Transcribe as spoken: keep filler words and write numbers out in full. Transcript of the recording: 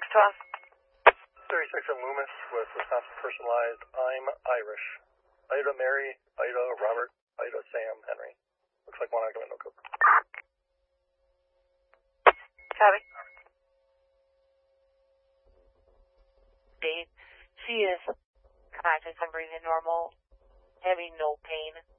twelve. thirty-six in Loomis with Wisconsin Personalized. I'm Irish. Ida Mary, Ida Robert, Ida Sam Henry. Looks like one item in no code. Copy. Dave, she is conscious and breathing normal, having no pain.